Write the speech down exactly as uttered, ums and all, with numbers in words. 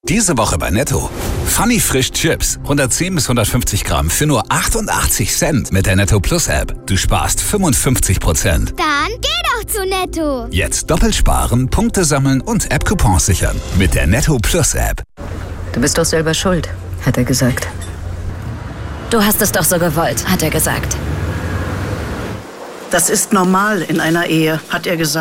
Diese Woche bei Netto. Funny Frisch Chips. hundertzehn bis hundertfünfzig Gramm für nur achtundachtzig Cent mit der Netto Plus App. Du sparst fünfundfünfzig Prozent. Dann geh doch zu Netto. Jetzt doppelt sparen, Punkte sammeln und App-Coupons sichern. Mit der Netto Plus App. Du bist doch selber schuld, hat er gesagt. Du hast es doch so gewollt, hat er gesagt. Das ist normal in einer Ehe, hat er gesagt.